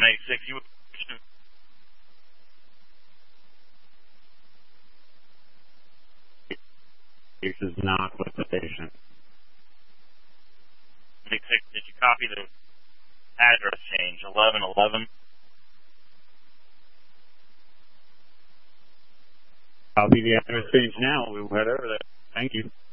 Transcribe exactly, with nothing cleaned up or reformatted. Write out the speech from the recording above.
eighty-six. You This is not with the station. eighty-six, did you copy the address change? eleven eleven. Copy the address change now. We'll head over there. Thank you.